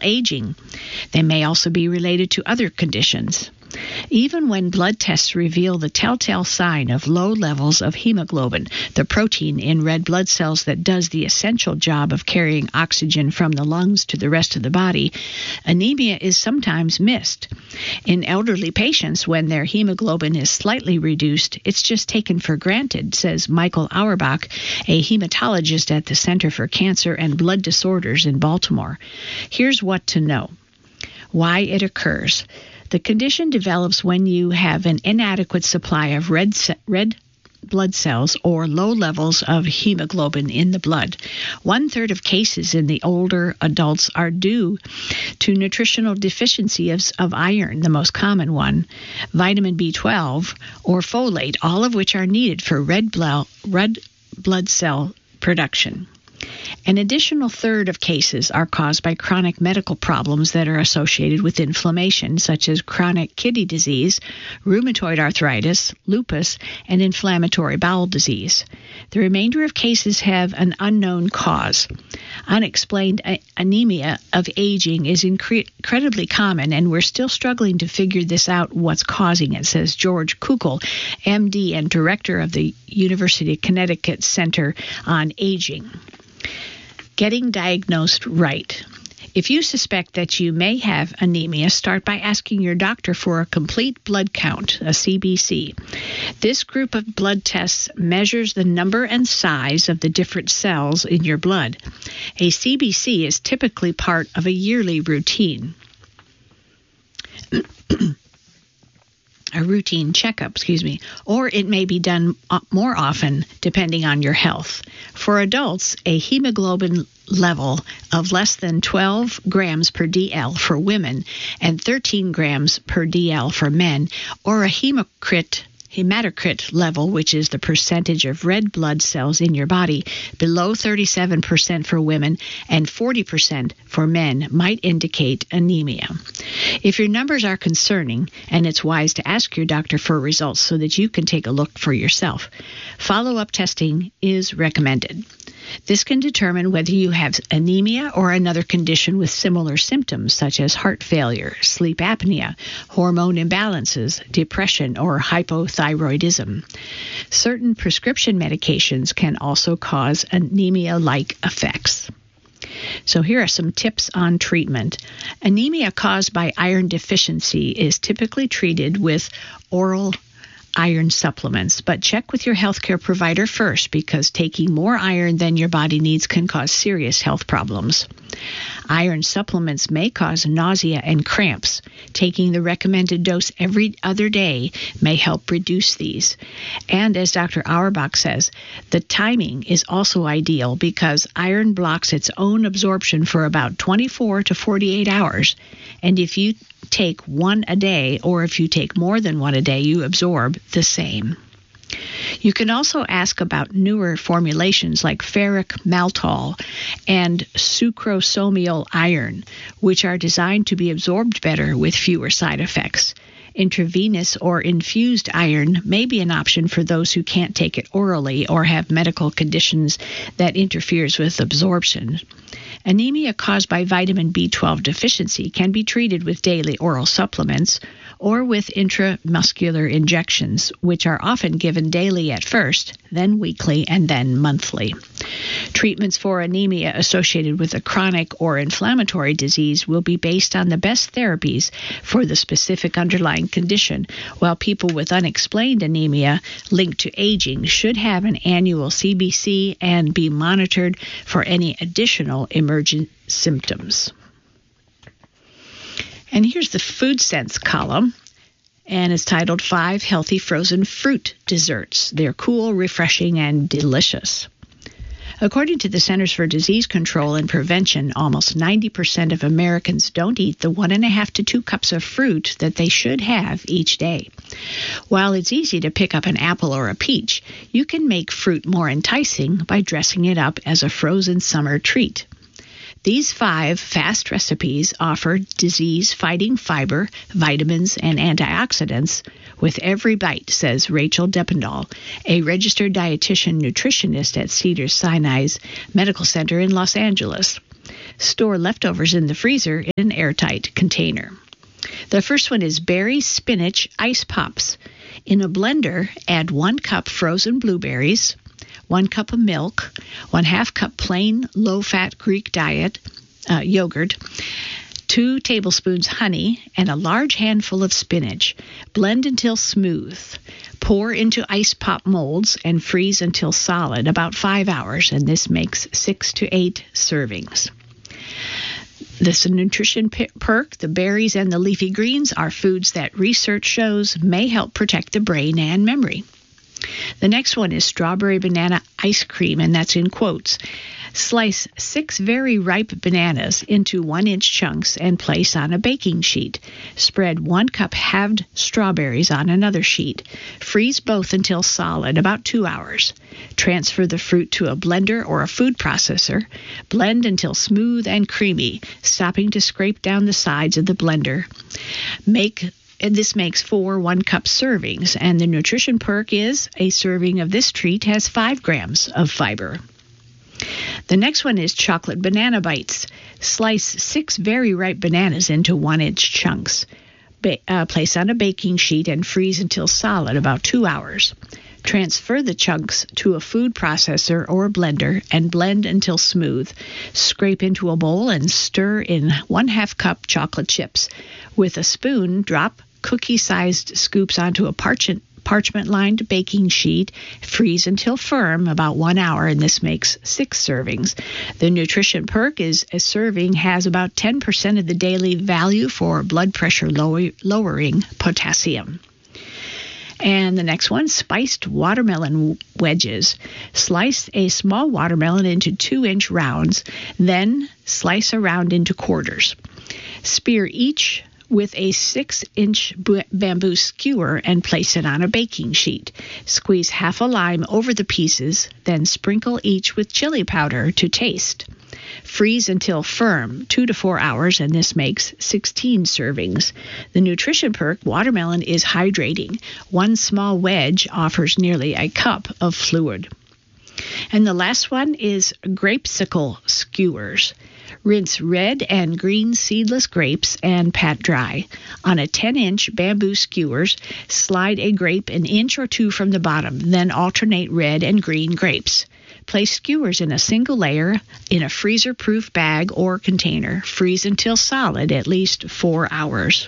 aging. They may also be related to other conditions. Even when blood tests reveal the telltale sign of low levels of hemoglobin, the protein in red blood cells that does the essential job of carrying oxygen from the lungs to the rest of the body, anemia is sometimes missed. In elderly patients, when their hemoglobin is slightly reduced, it's just taken for granted, says Michael Auerbach, a hematologist at the Center for Cancer and Blood Disorders in Baltimore. Here's what to know. Why it occurs. The condition develops when you have an inadequate supply of red blood cells or low levels of hemoglobin in the blood. 1/3 of cases in the older adults are due to nutritional deficiency of iron, the most common one, vitamin B12, or folate, all of which are needed for red blood cell production. An additional 1/3 of cases are caused by chronic medical problems that are associated with inflammation, such as chronic kidney disease, rheumatoid arthritis, lupus, and inflammatory bowel disease. The remainder of cases have an unknown cause. Unexplained anemia of aging is incredibly common, and we're still struggling to figure this out, what's causing it, says George Kukul, MD and director of the University of Connecticut Center on Aging. Getting diagnosed right. If you suspect that you may have anemia, start by asking your doctor for a complete blood count, a CBC. This group of blood tests measures the number and size of the different cells in your blood. A CBC is typically part of a yearly routine. A routine checkup, or it may be done more often depending on your health. For adults, a hemoglobin level of less than 12 grams per DL for women and 13 grams per DL for men, or a hematocrit level, which is the percentage of red blood cells in your body, below 37% for women and 40% for men, might indicate anemia. If your numbers are concerning, and it's wise to ask your doctor for results so that you can take a look for yourself, follow-up testing is recommended. This can determine whether you have anemia or another condition with similar symptoms, such as heart failure, sleep apnea, hormone imbalances, depression, or hypothyroidism. Certain prescription medications can also cause anemia-like effects. So here are some tips on treatment. Anemia caused by iron deficiency is typically treated with oral iron supplements, but check with your healthcare provider first, because taking more iron than your body needs can cause serious health problems. Iron supplements may cause nausea and cramps. Taking the recommended dose every other day may help reduce these. And as Dr. Auerbach says, the timing is also ideal because iron blocks its own absorption for about 24 to 48 hours. And if you take one a day, or if you take more than one a day, you absorb the same. You can also ask about newer formulations like ferric maltol and sucrosomial iron, which are designed to be absorbed better with fewer side effects. Intravenous or infused iron may be an option for those who can't take it orally or have medical conditions that interferes with absorption. Anemia caused by vitamin B12 deficiency can be treated with daily oral supplements or with intramuscular injections, which are often given daily at first, then weekly, and then monthly. Treatments for anemia associated with a chronic or inflammatory disease will be based on the best therapies for the specific underlying condition, while people with unexplained anemia linked to aging should have an annual CBC and be monitored for any additional emergent symptoms. And here's the food sense column, and it's titled 5 Healthy Frozen Fruit Desserts. They're cool, refreshing, and delicious. According to the Centers for Disease Control and Prevention, almost 90% of Americans don't eat the 1.5 to 2 cups of fruit that they should have each day. While it's easy to pick up an apple or a peach, you can make fruit more enticing by dressing it up as a frozen summer treat. These 5 fast recipes offer disease-fighting fiber, vitamins, and antioxidants with every bite, says Rachel Deppendahl, a registered dietitian nutritionist at Cedars-Sinai's Medical Center in Los Angeles. Store leftovers in the freezer in an airtight container. The first one is berry spinach ice pops. In a blender, add 1 cup frozen blueberries, 1 cup of milk, 1/2 cup plain low-fat Greek diet yogurt, 2 tablespoons honey, and a large handful of spinach. Blend until smooth. Pour into ice pop molds and freeze until solid, about 5 hours, and this makes 6 to 8 servings. This nutrition perk, the berries and the leafy greens are foods that research shows may help protect the brain and memory. The next one is strawberry banana ice cream, and that's in quotes. Slice 6 very ripe bananas into 1-inch chunks and place on a baking sheet. Spread 1 cup halved strawberries on another sheet. Freeze both until solid, about 2 hours. Transfer the fruit to a blender or a food processor. Blend until smooth and creamy, stopping to scrape down the sides of the blender. This makes 4 1-cup servings, and the nutrition perk is a serving of this treat has 5 grams of fiber. The next one is chocolate banana bites. Slice 6 very ripe bananas into 1-inch chunks. Place on a baking sheet and freeze until solid, about 2 hours. Transfer the chunks to a food processor or a blender and blend until smooth. Scrape into a bowl and stir in 1/2 cup chocolate chips. With a spoon, drop cookie-sized scoops onto a parchment-lined baking sheet. Freeze until firm, about 1 hour, and this makes 6 servings. The nutrition perk is a serving has about 10% of the daily value for blood pressure lowering potassium. And the next one, spiced watermelon wedges. Slice a small watermelon into 2-inch rounds, then slice a round into quarters. Spear each with a 6-inch bamboo skewer and place it on a baking sheet. Squeeze half a lime over the pieces, then sprinkle each with chili powder to taste. Freeze until firm, 2 to 4 hours, and this makes 16 servings. The nutrition perk, watermelon, is hydrating. 1 small wedge offers nearly a cup of fluid. And the last one is grapesicle skewers. Rinse red and green seedless grapes and pat dry. On a 10-inch bamboo skewers, slide a grape an inch or 2 from the bottom, then alternate red and green grapes. Place skewers in a single layer in a freezer-proof bag or container. Freeze until solid, at least 4 hours.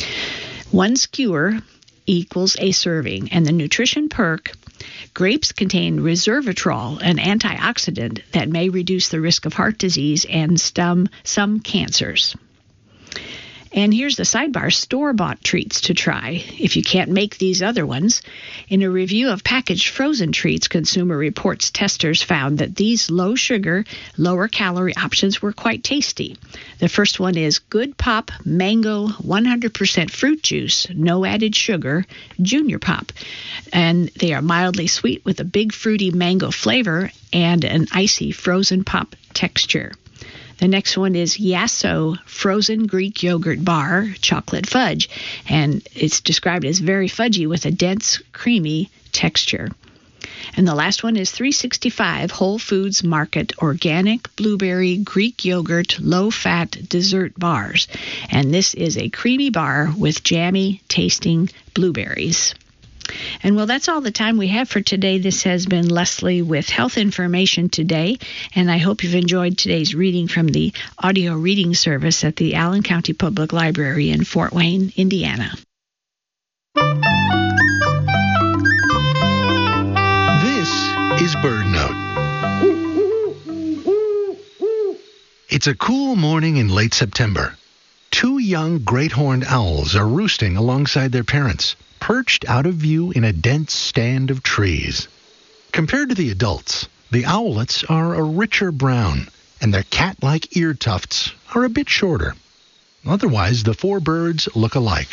1 skewer equals a serving, and the nutrition perk, grapes contain resveratrol, an antioxidant that may reduce the risk of heart disease and some cancers. And here's the sidebar, store-bought treats to try if you can't make these other ones. In a review of packaged frozen treats, Consumer Reports testers found that these low-sugar, lower-calorie options were quite tasty. The first one is Good Pop Mango 100% Fruit Juice, no added sugar, Junior Pop. And they are mildly sweet with a big fruity mango flavor and an icy frozen pop texture. The next one is Yasso Frozen Greek Yogurt Bar Chocolate Fudge, and it's described as very fudgy with a dense, creamy texture. And the last one is 365 Whole Foods Market Organic Blueberry Greek Yogurt Low-Fat Dessert Bars, and this is a creamy bar with jammy tasting blueberries. And well, that's all the time we have for today. This has been Leslie with Health Information Today, and I hope you've enjoyed today's reading from the audio reading service at the Allen County Public Library in Fort Wayne, Indiana. This is Bird Note. It's a cool morning in late September. 2 young great horned owls are roosting alongside their parents, perched out of view in a dense stand of trees. Compared to the adults, the owlets are a richer brown, and their cat-like ear tufts are a bit shorter. Otherwise, the 4 birds look alike.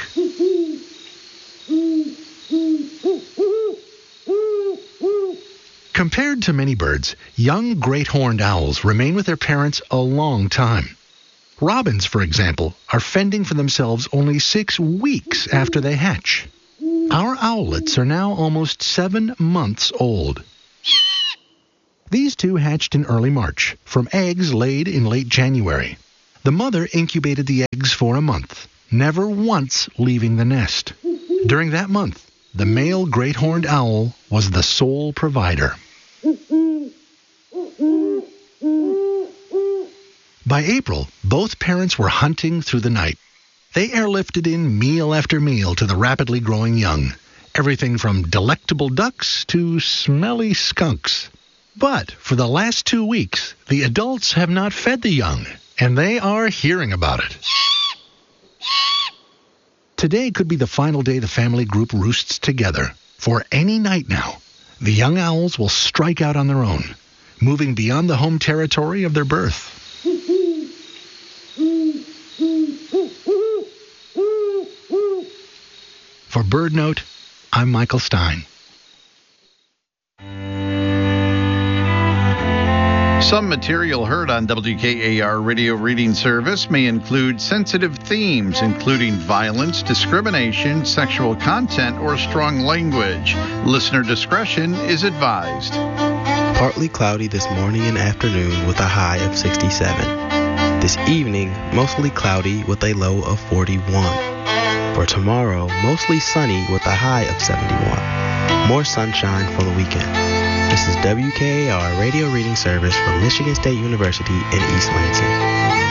Compared to many birds, young great horned owls remain with their parents a long time. Robins, for example, are fending for themselves only 6 weeks after they hatch. Our owlets are now almost 7 months old. These two hatched in early March from eggs laid in late January. The mother incubated the eggs for a month, never once leaving the nest. During that month, the male great horned owl was the sole provider. By April, both parents were hunting through the night. They airlifted in meal after meal to the rapidly growing young, everything from delectable ducks to smelly skunks. But for the last 2 weeks, the adults have not fed the young, and they are hearing about it. Today could be the final day the family group roosts together. For any night now, the young owls will strike out on their own, moving beyond the home territory of their birth. For BirdNote, I'm Michael Stein. Some material heard on WKAR Radio Reading Service may include sensitive themes, including violence, discrimination, sexual content, or strong language. Listener discretion is advised. Partly cloudy this morning and afternoon with a high of 67. This evening, mostly cloudy with a low of 41. For tomorrow, mostly sunny with a high of 71. More sunshine for the weekend. This is WKAR Radio Reading Service from Michigan State University in East Lansing.